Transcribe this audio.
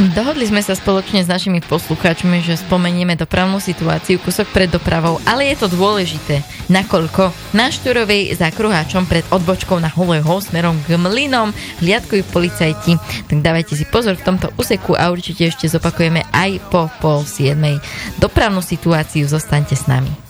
Dohodli sme sa spoločne s našimi poslucháčmi, že spomenieme dopravnú situáciu kúsok pred dopravou, ale je to dôležité. Nakoľko na Štúrovej za kruháčom pred odbočkou na Holojho smerom k Mlynom hliadkujú policajti. Tak dávajte si pozor v tomto úseku a určite ešte zopakujeme aj po 6:30. Dopravnú situáciu, zostaňte s nami.